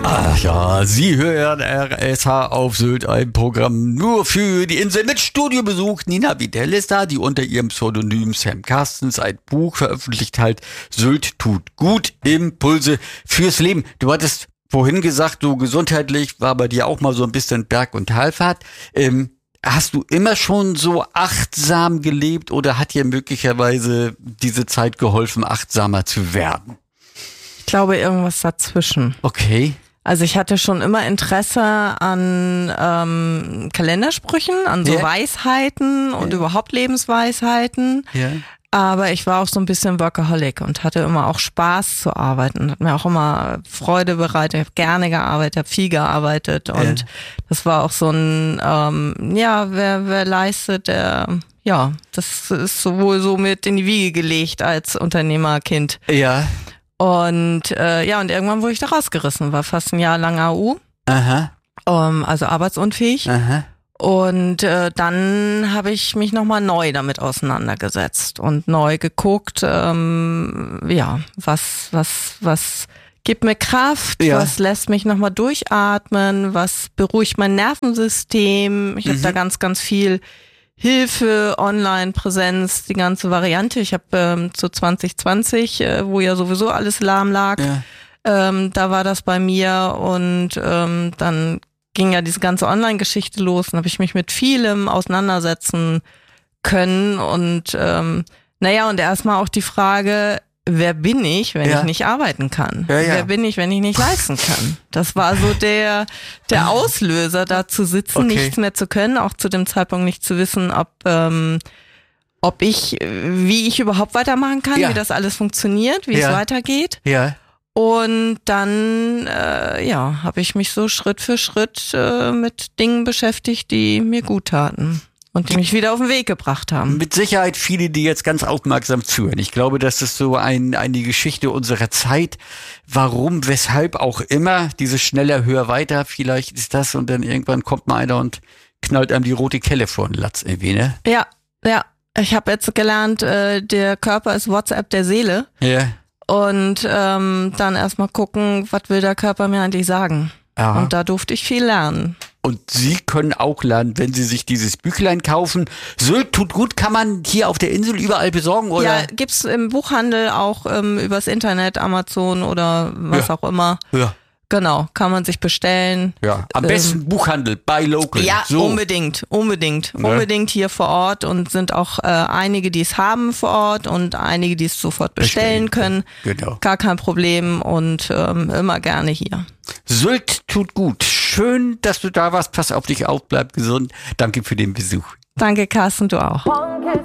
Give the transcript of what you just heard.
Ach ja, Sie hören RSH auf Sylt, ein Programm nur für die Insel mit Studiobesuch. Nina Videll ist da, die unter ihrem Pseudonym Sam Carstens ein Buch veröffentlicht hat. Sylt tut gut, Impulse fürs Leben. Du hattest vorhin gesagt, so gesundheitlich war bei dir auch mal so ein bisschen Berg- und Talfahrt. Hast du immer schon so achtsam gelebt oder hat dir möglicherweise diese Zeit geholfen, achtsamer zu werden? Ich glaube, irgendwas dazwischen. Okay. Also ich hatte schon immer Interesse an Kalendersprüchen, an so Weisheiten und überhaupt Lebensweisheiten. Ja. Aber ich war auch so ein bisschen Workaholic und hatte immer auch Spaß zu arbeiten. Hat mir auch immer Freude bereitet. Ich habe gerne gearbeitet, habe viel gearbeitet. Und das war auch so ein, wer leistet, das ist sowohl so mit in die Wiege gelegt als Unternehmerkind. Ja. Und und irgendwann wurde ich da rausgerissen, war fast ein Jahr lang AU, Aha. also arbeitsunfähig. Aha. Und dann habe ich mich nochmal neu damit auseinandergesetzt und neu geguckt, was gibt mir Kraft, was lässt mich nochmal durchatmen, was beruhigt mein Nervensystem. Ich habe da ganz, ganz viel Hilfe, Online-Präsenz, die ganze Variante. Ich habe zu 2020, wo ja sowieso alles lahm lag, da war das bei mir und dann ging ja diese ganze Online-Geschichte los und habe ich mich mit vielem auseinandersetzen können und und erstmal auch die Frage, wer bin ich, wenn ich nicht arbeiten kann? Ja, ja. Wer bin ich, wenn ich nicht leisten kann? Das war so der Auslöser, da zu sitzen, nichts mehr zu können, auch zu dem Zeitpunkt nicht zu wissen, wie ich überhaupt weitermachen kann, wie das alles funktioniert, wie es weitergeht. Ja. Und dann, habe ich mich so Schritt für Schritt mit Dingen beschäftigt, die mir gut taten. Und die mich wieder auf den Weg gebracht haben. Mit Sicherheit viele, die jetzt ganz aufmerksam zuhören. Ich glaube, das ist so eine Geschichte unserer Zeit. Warum, weshalb auch immer, dieses schneller, höher, weiter, vielleicht ist das und dann irgendwann kommt mal einer und knallt einem die rote Kelle vor den Latz irgendwie, ne? Ja. Ich habe jetzt gelernt, der Körper ist WhatsApp der Seele. Ja. Und dann erstmal gucken, was will der Körper mir eigentlich sagen? Aha. Und da durfte ich viel lernen. Und Sie können auch lernen, wenn Sie sich dieses Büchlein kaufen. Sylt tut gut, kann man hier auf der Insel überall besorgen, oder? Ja, gibt's im Buchhandel auch übers Internet, Amazon oder was auch immer. Ja. Genau, kann man sich bestellen. Ja, am besten Buchhandel, buy local. Ja, so. Unbedingt. Unbedingt hier vor Ort und sind auch einige, die es haben vor Ort und einige, die es sofort bestellen können. Genau. Gar kein Problem und immer gerne hier. Sylt tut gut. Schön, dass du da warst. Pass auf dich auf, bleib gesund. Danke für den Besuch. Danke, Carsten, du auch.